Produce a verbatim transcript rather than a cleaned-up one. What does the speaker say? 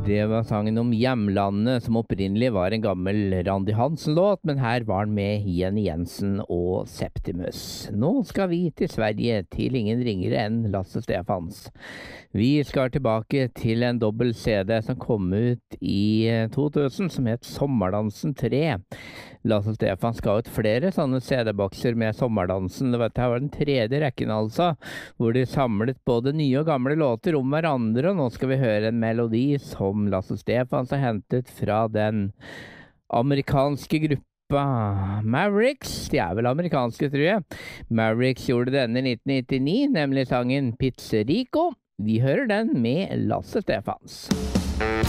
Det var sangen om hjemlandet, som opprinnelig var en gammel Randi Hansen-låt, men her var den med Jenny Jensen og Septimus. Nå skal vi til Sverige, til ingen ringere enn Lasse Stefans. Vi skal tilbake til en dobbel C D som kom ut i to tusen, som het Sommerdansen tre. Lasse Stefans ga ut flere sånne C D-bokser med Sommerdansen. Dette var den tredje rekken altså, hvor de samlet både nye og gamle låter om hverandre, og nå skal vi høre en melodi som Lasse Stefans har hentet fra den amerikanske gruppa Mavericks. De er vel amerikanske, tror jeg. Mavericks gjorde denne i nitten nittini, nemlig sangen Pizzerico. Vi hører den med Lasse Stefans.